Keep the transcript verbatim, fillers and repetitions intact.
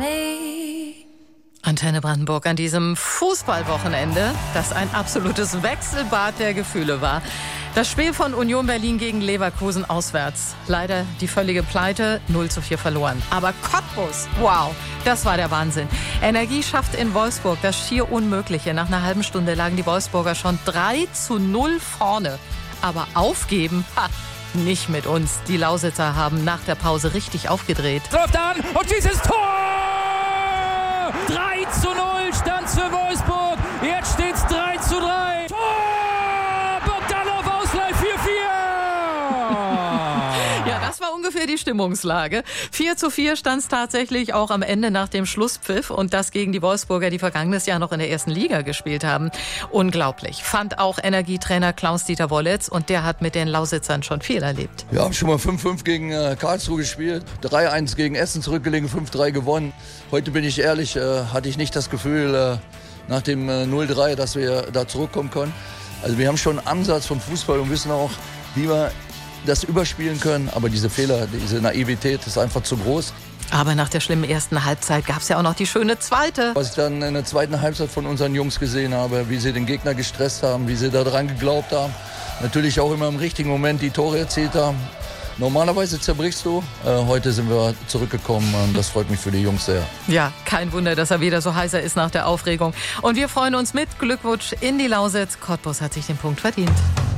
me. Antenne Brandenburg an diesem Fußballwochenende, das ein absolutes Wechselbad der Gefühle war. Das Spiel von Union Berlin gegen Leverkusen auswärts. Leider die völlige Pleite, null zu vier verloren. Aber Cottbus, wow, das war der Wahnsinn. Energie schafft in Wolfsburg das schier Unmögliche. Nach einer halben Stunde lagen die Wolfsburger schon drei zu null vorne. Aber aufgeben, ha, nicht mit uns. Die Lausitzer haben nach der Pause richtig aufgedreht. Läuft an und dieses Tor! drei zu null stand's für Wolfsburg. Jetzt steht's drei zu drei. Tor! Bogdanov Ausgleich vier vier. Ja, das war ungefähr die Stimmungslage. vier zu vier stand's tatsächlich auch am Ende nach dem Schlusspfiff. Und das gegen die Wolfsburger, die vergangenes Jahr noch in der ersten Liga gespielt haben. Unglaublich. Fand auch Energietrainer Klaus-Dieter Wollitz. Und der hat mit den Lausitzern schon viel erlebt. Wir haben schon mal fünf fünf gegen äh, Karlsruhe gespielt. drei eins gegen Essen zurückgelegen, fünf drei gewonnen. Heute bin ich ehrlich, äh, hatte ich nicht das Gefühl, äh, nach dem äh, null drei, dass wir da zurückkommen können. Also wir haben schon einen Ansatz vom Fußball und wissen auch, wie wir das überspielen können. Aber diese Fehler, diese Naivität ist einfach zu groß. Aber nach der schlimmen ersten Halbzeit gab es ja auch noch die schöne zweite. Was ich dann in der zweiten Halbzeit von unseren Jungs gesehen habe, wie sie den Gegner gestresst haben, wie sie daran geglaubt haben. Natürlich auch immer im richtigen Moment die Tore erzielt haben. Normalerweise zerbrichst du. Äh, heute sind wir zurückgekommen und das freut mich für die Jungs sehr. Ja, kein Wunder, dass er wieder so heißer ist nach der Aufregung. Und wir freuen uns mit. Glückwunsch in die Lausitz. Cottbus hat sich den Punkt verdient.